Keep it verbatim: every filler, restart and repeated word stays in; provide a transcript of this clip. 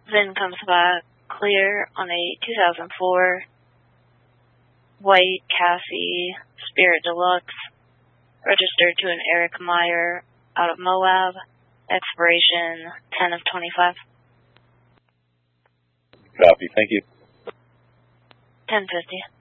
V I N comes back clear on a two thousand four white Cassie Spirit Deluxe, registered to an Eric Meyer out of Moab, expiration ten of twenty-five. Copy, thank you. ten fifty.